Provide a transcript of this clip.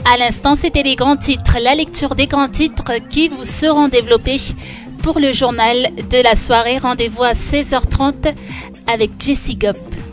À l'instant, c'était les grands titres, la lecture des grands titres qui vous seront développés pour le journal de la soirée. Rendez-vous à 16h30 avec Jessie Gop.